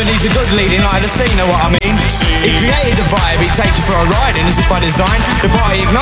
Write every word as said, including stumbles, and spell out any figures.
needs a good leading light of the scene, know what I mean? He created the vibe, he takes you for a ride, and this is by design. The party ignites.